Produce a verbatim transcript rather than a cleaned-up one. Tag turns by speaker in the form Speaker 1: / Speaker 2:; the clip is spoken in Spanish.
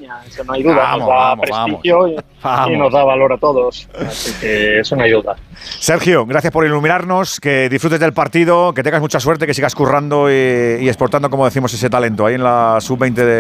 Speaker 1: España, eso no hay duda.
Speaker 2: Vamos,
Speaker 1: nos da
Speaker 2: vamos,
Speaker 1: prestigio
Speaker 2: vamos.
Speaker 1: Y,
Speaker 2: Vamos.
Speaker 1: y nos da valor a todos. Así que eso no hay duda.
Speaker 2: Sergio, gracias por iluminarnos, que disfrutes del partido, que tengas mucha suerte, que sigas currando y, y exportando, como decimos, ese talento ahí en la sub veinte de